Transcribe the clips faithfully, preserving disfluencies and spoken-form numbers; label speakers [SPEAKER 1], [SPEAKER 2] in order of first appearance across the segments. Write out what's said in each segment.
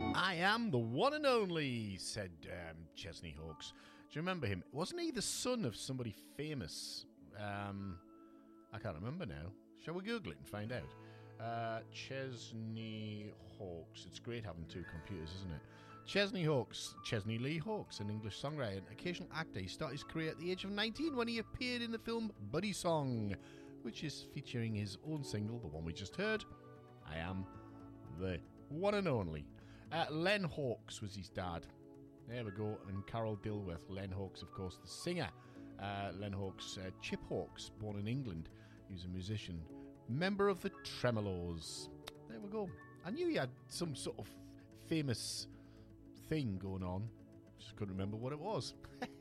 [SPEAKER 1] I am the one and only, said um, Chesney Hawkes. Do you remember him? Wasn't he the son of somebody famous? Um, I can't remember now. Shall we Google it and find out? Uh, Chesney Hawkes. It's great having two computers, isn't it? Chesney Hawkes, Chesney Lee Hawkes, an English songwriter and occasional actor. He started his career at the age of nineteen when he appeared in the film Buddy Song, which is featuring his own single, the one we just heard, I Am the One and Only. Uh, Len Hawkes was his dad. There we go. And Carol Dilworth. Len Hawkes, of course, the singer. Uh, Len Hawkes, uh, Chip Hawkes, born in England. He was a musician. Member of the Tremolos. There we go. I knew he had some sort of famous thing going on. Just couldn't remember what it was.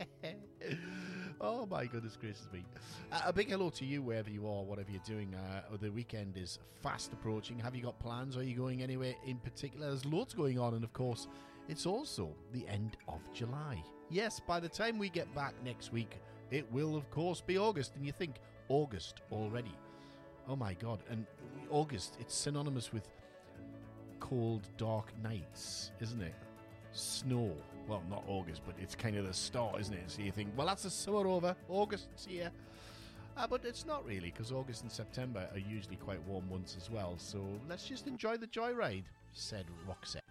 [SPEAKER 1] Oh my goodness gracious me. Uh, a big hello to you wherever you are, whatever you're doing. Uh, the weekend is fast approaching. Have you got plans? Are you going anywhere in particular? There's loads going on, and of course it's also the end of July. Yes, by the time we get back next week it will of course be August, and you think August already. Oh my god. And August, it's synonymous with cold dark nights, isn't it? Snow. Well, not August, but it's kind of the start, isn't it? So you think, well, that's the summer over. August's here. Uh, but it's not really, because August and September are usually quite warm months as well. So let's just enjoy the joyride, said Roxette.